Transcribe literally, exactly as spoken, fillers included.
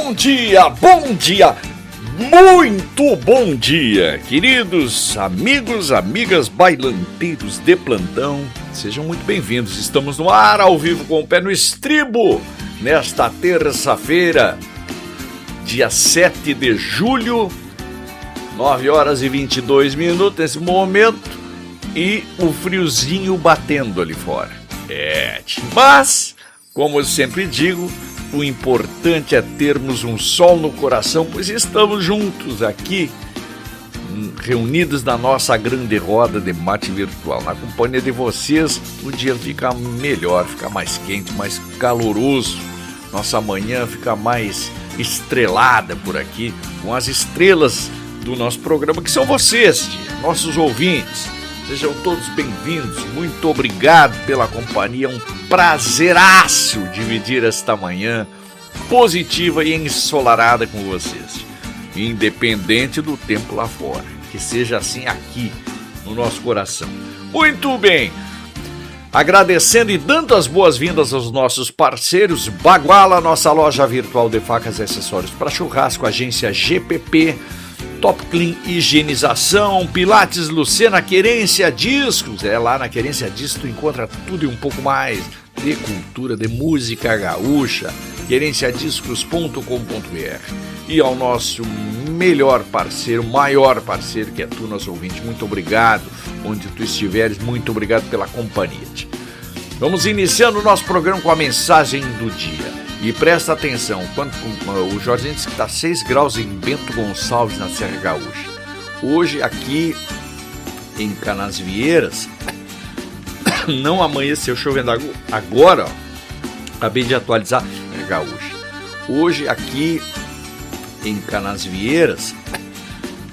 Bom dia, bom dia, muito bom dia, queridos amigos, amigas, bailanteiros de plantão. Sejam muito bem-vindos. Estamos no ar, ao vivo, com o pé no estribo, nesta terça-feira, dia sete de julho, nove horas e vinte e dois minutos nesse momento, e o friozinho batendo ali fora. É, mas, como eu sempre digo, o importante é termos um sol no coração, pois estamos juntos aqui, reunidos na nossa grande roda de mate virtual. Na companhia de vocês, o dia fica melhor, fica mais quente, mais caloroso. Nossa manhã fica mais estrelada por aqui, com as estrelas do nosso programa, que são vocês, nossos ouvintes. Sejam todos bem-vindos, muito obrigado pela companhia, um prazeraço dividir esta manhã positiva e ensolarada com vocês, independente do tempo lá fora, que seja assim aqui no nosso coração. Muito bem, agradecendo e dando as boas-vindas aos nossos parceiros: Baguala, nossa loja virtual de facas e acessórios para churrasco, agência G P P, Top Clean Higienização, Pilates Lucena, Querência Discos. É, lá na Querência Discos tu encontra tudo e um pouco mais de cultura, de música gaúcha. querência discos ponto com ponto b r. E ao nosso melhor parceiro, maior parceiro, que é tu, nosso ouvinte, muito obrigado. Onde tu estiveres, muito obrigado pela companhia. Vamos iniciando o nosso programa com a mensagem do dia. E presta atenção, quando, o Jorginho disse que está seis graus em Bento Gonçalves, na Serra Gaúcha. Hoje, aqui em Canasvieiras, não amanheceu chovendo agora, ó, acabei de atualizar, Serra Gaúcha. Hoje, aqui em Canasvieiras,